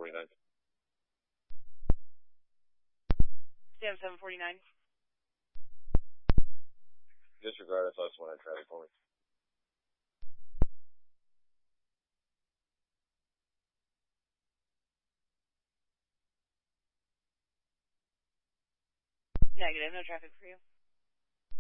749. Sam 749. Disregard, I thought someone had traffic for me. Negative, no traffic for you.